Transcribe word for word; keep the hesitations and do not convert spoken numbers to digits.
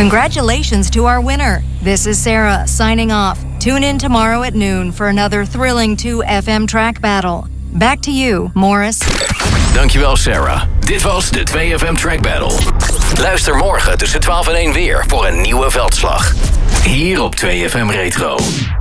Congratulations to our winner. This is Sarah, signing off. Tune in tomorrow at noon for another thrilling two F M track battle. Back to you, Morris. Dankjewel, Sarah. Dit was de twee F M Track Battle. Luister morgen tussen twaalf en één weer voor een nieuwe veldslag. Hier op twee F M Retro.